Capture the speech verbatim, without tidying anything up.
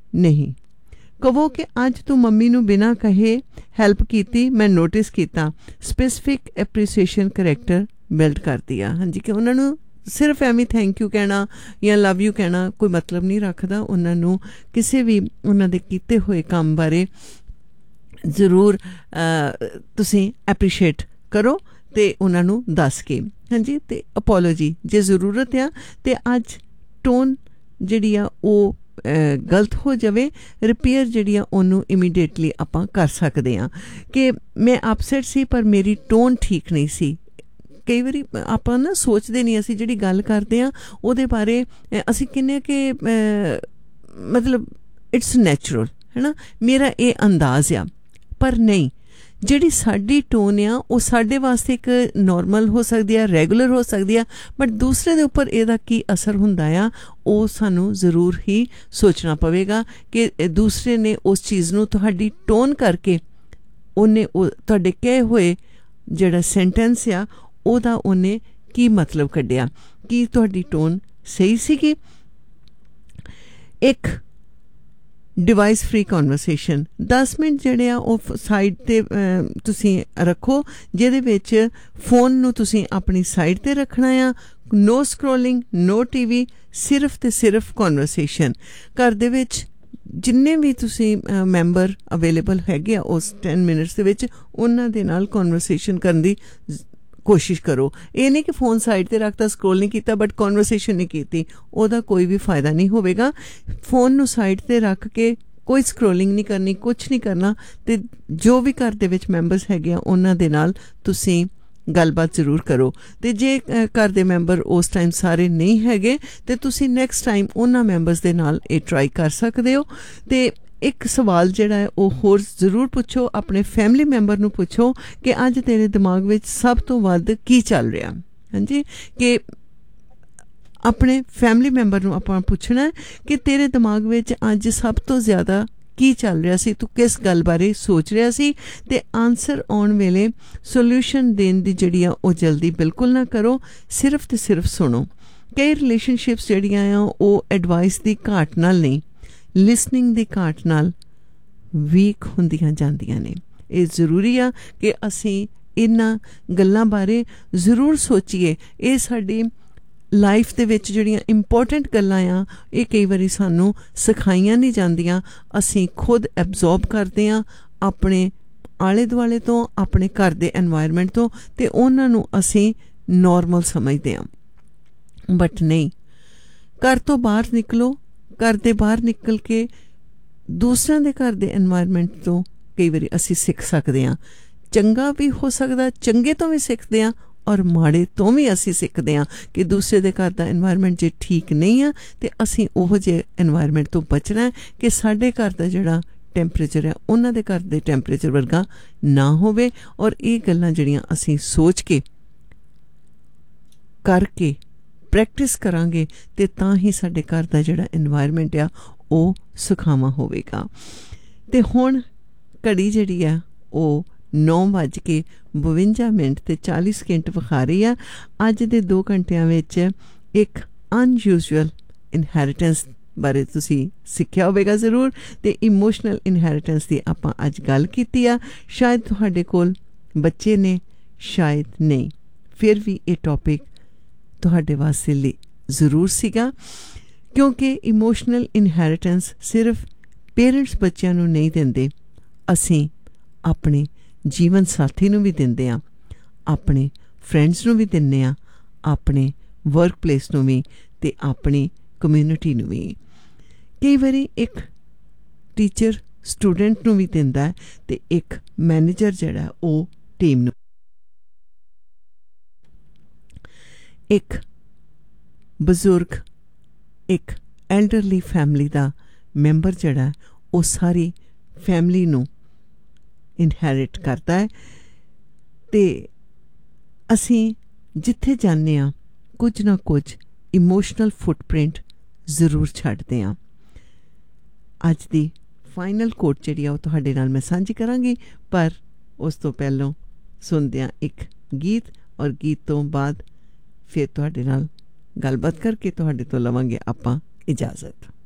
नहीं। कहो कि अज तू मम्मी नू बिना कहे हैल्प कीती, मैं नोटिस किया। स्पैसिफिक एप्रीसीएशन करैक्टर बिल्ड कर दिया। हाँ जी, कि उन्होंने सिर्फ एवं थैंक यू कहना या लव यू कहना कोई मतलब नहीं रखता। उन्होंने किसी भी उन्होंने कीते हुए काम बारे जरूर तुसी एप्रीशिएट करो ते उन्होंने दस के। हाँ जी, तो अपॉलोजी जे जरूरत आ तो अज टोन जिहड़ी आ वो गलत हो जाए, रिपेयर जिहड़ी ओनू इमीडिएटली आपां कर सकते हैं कि मैं अपसैट सी पर मेरी टोन ठीक नहीं सी। कई बारी आपां ना सोचते नहीं, असी जिहड़ी गल करते हैं उहदे बारे असी किन्ने कि मतलब इट्स नैचुरल है ना, मेरा ये अंदाज़ आ, पर नहीं, जिहड़ी साडी टोन आ वो साडे वास्ते एक नॉर्मल हो सकती है, रैगूलर हो सकती है, बट दूसरे दे उपर इहदा की असर हुंदा आ वो सानू ज़रूर ही सोचना पवेगा कि दूसरे ने उस चीज़ नू तुहाडी टोन करके उन्हें तुहाडे कहे हुए जिहड़ा सेंटेंस आ ओहदा उन्हें की मतलब कढ़िया, कि तुहाडी टोन सही सीगी। एक डिवाइस फ्री कॉन्वरसेशन दस मिनट जिहड़े आ ओह साइड ते तुसीं रखो, जिहदे विच फोन नू तुसीं अपनी साइड ते रखना आ। नो स्क्रोलिंग, नो टीवी, सिर्फ ते सिर्फ कॉन्वरसेशन। घर दे विच जिन्ने भी तुसीं मैंबर अवेलेबल हैगे आ उस टेन मिनट्स दे विच उन्हां दे नाल कॉन्वरसेशन करन दी कोशिश करो। ये नहीं कि फोन साइड ते रखता, स्क्रोल नहीं किया बट कॉन्वरसेशन नहीं की, ओहदा कोई भी फायदा नहीं होवेगा। फोन नू साइड ते रख के कोई स्क्रोलिंग नहीं करनी, कुछ नहीं करना, ते जो भी घर दे विच मैंबर्स हैगे आ उन्हां दे नाल तुसीं गलबात जरूर करो। ते जे घर दे मैंबर उस टाइम सारे नहीं हैगे ते तुसीं नैक्सट टाइम उन्हां मैंबर्स दे नाल ये ट्राई कर सकदे हो। ते एक सवाल जिहड़ा है वो होर जरूर पुछो, अपने फैमिली मैंबर नू पुछो कि अज तेरे दिमाग विच सब तो वध की चल रहा। हाँ जी, कि अपने फैमिली मैंबर नू आपां पुछना है कि तेरे दिमाग विच अज सब तो ज़्यादा की चल रहा सी, तू किस गल बारे सोच रहा सी, ते आंसर आउण वेले सोल्यूशन देण दी जिहड़ी आ ओह जल्दी बिल्कुल ना करो, सिर्फ ते सिर्फ सुनो। कई रिलेशनशिप्स जिहड़ियां आ ओह एडवाइस दी घाट नाल नहीं, लिसनिंग दी घाट नाल वीक हुंदियां जांदियां ने। ये जरूरी आ कि असीं इन्हां गल्लां बारे जरूर सोचीए। ये साडी लाइफ दे विच जिहड़ियां इंपॉर्टेंट गल्लां आ ये कई वारी सानू सिखाईयां नहीं जांदियां, असीं खुद एब्जॉर्ब करदे आ अपने आले दुआले तो, अपने घर दे एनवायरनमेंट तो, ते उन्हां नू असीं नॉर्मल समझदे आ। बट नहीं, घर तो बाहर निकलो, घर दे बाहर निकल के दूसरों के घर दे एनवायरनमेंट तो कई बारी असी सीख सकते हैं। चंगा भी हो सकता, चंगे तो भी सीखते हैं और माड़े तो भी असी सीखते हैं कि दूसरे के घर का एनवायरनमेंट जे ठीक नहीं है तो असी उहो जे एनवायरनमेंट तो बचना है कि साडे घर का जिहड़ा टैंपरेचर है उन्हां दे घर दे टैंपरेचर वर्गा ना होवे। और ये गल्लां जिहड़ियां असी सोच के करके प्रैक्टिस करांगे ते तां ही साडे घर का जिहड़ा एनवायरनमेंट आ ਉਹ ਸੁਖਾਵਾਂ ਹੋਵੇਗਾ। ਤੇ ਹੁਣ ਘੜੀ ਜਿਹੜੀ ਆ ਉਹ नौ ਵੱਜ ਕੇ ਬਵੰਜਾ ਮਿੰਟ ਤੇ ਚਾਲੀ ਸਕਿੰਟ ਵਿਖਾ ਰਹੀ ਆ। ਅੱਜ ਦੇ ਦੋ ਘੰਟਿਆਂ ਵਿੱਚ ਇੱਕ ਅਨਯੂਜੂਅਲ ਇਨਹੈਰੀਟੈਂਸ ਬਾਰੇ ਤੁਸੀਂ ਸਿੱਖਿਆ ਹੋਵੇਗਾ ਜ਼ਰੂਰ, ਤੇ ਇਮੋਸ਼ਨਲ ਇਨਹੈਰੀਟੈਂਸ ਦੀ ਆਪਾਂ ਅੱਜ ਗੱਲ ਕੀਤੀ ਆ। ਸ਼ਾਇਦ ਤੁਹਾਡੇ ਕੋਲ ਬੱਚੇ ਨੇ, ਸ਼ਾਇਦ ਨਹੀਂ, ਫਿਰ ਵੀ ਇਹ ਟੌਪਿਕ ਤੁਹਾਡੇ ਵਾਸਤੇ ਲਈ ਜ਼ਰੂਰ ਸੀਗਾ, क्योंकि इमोशनल इनहेरिटेंस सिर्फ पेरेंट्स बच्चों नूं नहीं देंदे, असीं अपने जीवन साथी नूं भी दिंदे आ, अपने फ्रेंड्स नूं भी दिंदे आ, अपने वर्क प्लेस नूं भी ते अपनी कम्यूनिटी नूं भी। कई बारी एक टीचर स्टूडेंट नूं भी दिंदा है ते एक मैनेजर जिहड़ा ओह टीम नूं। एक बजुर्ग, एक एल्डरली फैमिली का मैंबर जड़ा वो सारी फैमिली नू इनहेरिट करता है। ते असी जिथे जाने आ कुछ ना कुछ इमोशनल फुटप्रिंट जरूर छड्डदे आ। अज दी फाइनल कोट जिहड़ी आ तुहाडे नाल मैं सांझी करांगी, पर उस तो पहलों सुनदे आ एक गीत, और गीत तो बाद फिर तुहाडे नाल गलबात करके तुहाडे तो लवांगे आपां इजाजत।